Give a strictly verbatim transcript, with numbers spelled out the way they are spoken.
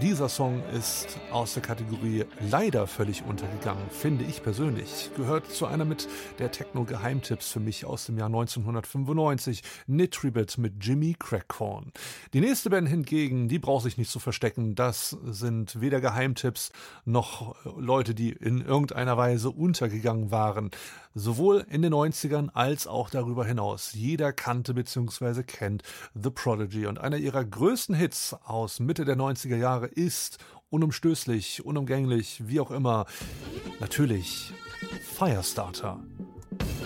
dieser Song ist aus der Kategorie leider völlig untergegangen, finde ich persönlich. Gehört zu einer mit der Techno-Geheimtipps für mich aus dem Jahr neunzehnhundertfünfundneunzig, Nitribit mit Jimmy Crackhorn. Die nächste Band hingegen, die braucht sich nicht zu verstecken. Das sind weder Geheimtipps noch Leute, die in irgendeiner Weise untergegangen waren. Sowohl in den neunzigern als auch darüber hinaus. Jeder kannte bzw. kennt The Prodigy und einer ihrer größten Hits aus Mitte der neunziger Jahre ist unumstößlich, unumgänglich, wie auch immer, natürlich Firestarter.